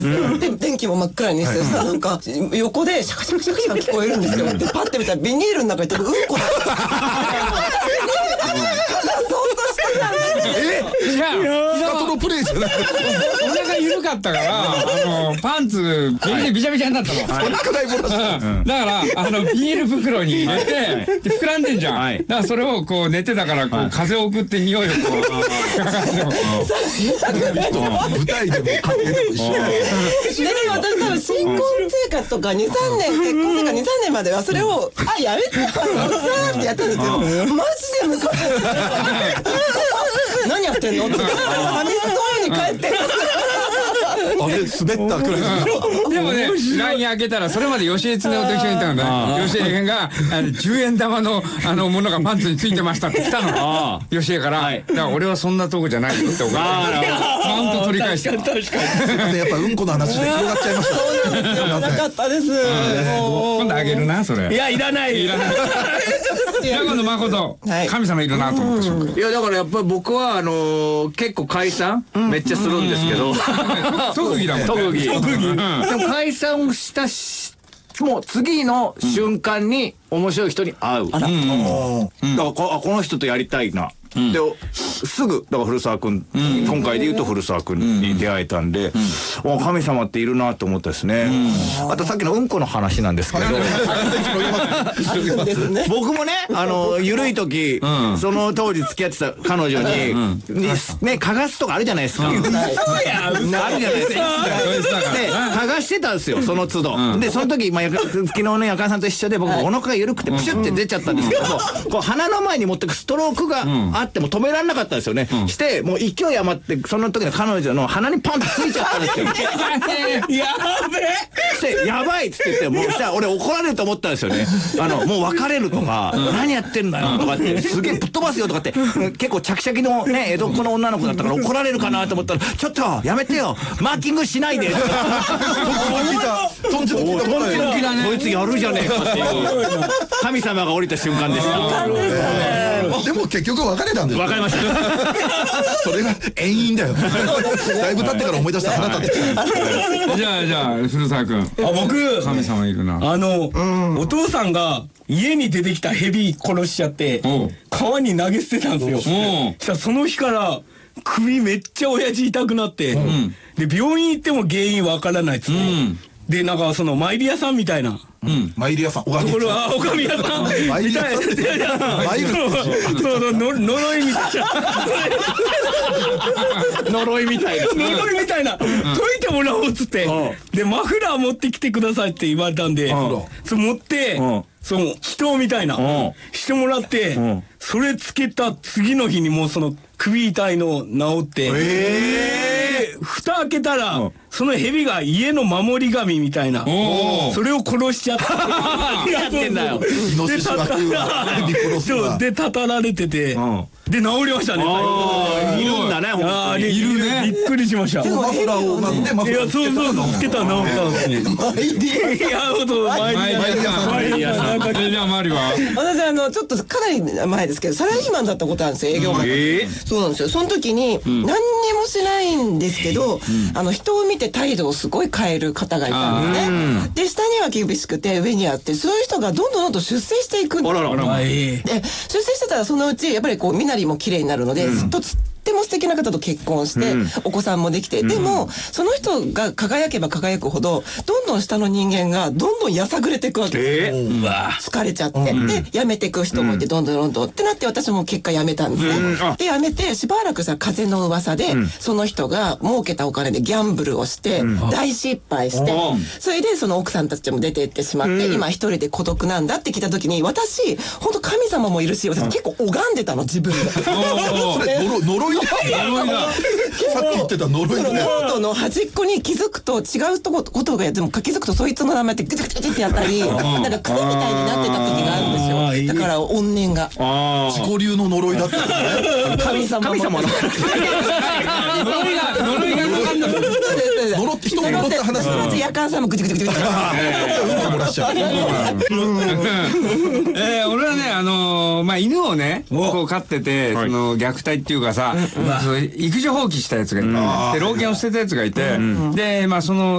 で電気も真っ暗にして、そしたらなんか横でシャカシャカシャカシャカ聞こえるんですよ。でパッて見たらビニールの中に多分うんこだった。 じゃあスカトのプレイじゃない。 お腹緩かったからパンツビチャビチャになったの。 そんくらい漏らしてだからビニール袋に入れてで膨らんでんじゃん。だからそれをこう寝てたからこう風を送って匂いをこう。 舞台でも家庭でも一緒。 で私多分新婚生活とか2、3年結婚生活2、3年まではそれをやめてよってやったんですけど、マジで向こう何やってんのって寂しそうに帰って。 あれ滑ったくらい。 でもね、LINE 開けたらそれまで吉江恒夫と一緒にいたのね。吉江が10円玉のものがパンツについてましたって来たの。吉江から。だから俺はそんなとこじゃないよって怒られてマウント取り返した。 確かに。やっぱうんこの話で広がっちゃいました。そうなんですよ。 なかったです。 今度あげるなそれ。 いやいらない。 今度誠神様いるなと思った瞬間。 いやだからやっぱり僕は結構解散めっちゃするんですけど。 特技だもん。 特技。でも解散をしたもう次の瞬間に面白い人に会う。だからこの人とやりたいな。ですぐだから古澤君、今回で言うと古澤君に出会えたんで、神様っているなと思ったですね。あとさっきのうんこの話なんですけど、僕もねゆるい時その当時付き合ってた彼女にね嗅がすとかあるじゃないですか。そうやあるじゃないですか。で嗅がしてたんですよその都度。でその時昨日のやかんさんと一緒で僕お腹が緩くてプシュって出ちゃったんですけど、こう鼻の前に持ってくストロークがあっても止められなかったんですよね。してもう勢い余ってその時の彼女の鼻にパンとついちゃったんですよ。 やべえ。 してやばいっつって言ってもうしたら俺怒られると思ったんですよね。もう別れるとか何やってんだよとかってすげえぶっ飛ばすよとかって結構チャキチャキのね江戸っ子の女の子だったから怒られるかなと思ったらちょっとやめてよマーキングしないで。 トンチの聞いたことない。 こいつやるじゃねえかっていう神様が降りた瞬間でした。 でも結局別れたんです。 別れました。 それが遠因だよ。だいぶ経ってから思い出した腹立ってきた。 じゃあ古澤君。 僕神様いるな。 お父さんが家に出てきた蛇殺しちゃって川に投げ捨てたんですよ。そしたらその日から首めっちゃ親父痛くなって、で病院行っても原因わからないっつって。でなんかその参り屋さんみたいな。 参り屋さん。 これはおかみ屋さんみたいな。呪いみたいな。呪いみたいな。呪いみたいな。解いてもらおうっつって。でマフラー持ってきてくださいって言われたんで、それ持ってその人みたいなしてもらって、それつけた次の日にもうその首痛いの治って。蓋開けたらその蛇が家の守り神みたいなそれを殺しちゃったやってんだよ。でたたられててで治りましたね。 いるんだね。 いるね。びっくりしました。 マフラーをなんでマフラーそうつけたら治ったんですね。いやほんと参り屋さん。 じゃあマリは。 私ちょっとかなり前ですけどサラリーマンだったことあるんですよ営業マン。そうなんですよ。その時に何にもしないんですけど人を見て態度をすごい変える方がいたんですね。で下には厳しくて上にあってそういう人がどんどん出世していくんですよ。で出世してたらそのうちやっぱりこう身なりも綺麗になるのでとっても素敵な方と結婚してお子さんもできてでもその人が輝けば輝くほどどんどん下の人間がどんどんやさぐれていくわけですよ。疲れちゃってで辞めていく人もいてどんどんってなって私も結果辞めたんですね。で辞めてしばらくしたら風の噂でその人が儲けたお金でギャンブルをして大失敗してそれでその奥さんたちも出ていってしまって今一人で孤独なんだって聞いた時に私本当神様もいるし私結構拝んでたの自分で。 呪いだ。さっき言ってた呪いだね。 ノートの端っこに気づくと違うことがでも気づくとそいつの名前ってグチグチグチってやったりなんか癖みたいになってた時があるんですよ。だから怨念が自己流の呪いだったんですね。 神様の呪いがかかん呪って人が呪った話だ。 夜間さんもぐちぐちぐちぐち。 うんこ漏らしちゃう。 俺はねまあ犬をねこう飼っててその虐待っていうかさ育児放棄したやつがいてで老犬を捨てたやつがいてでまあその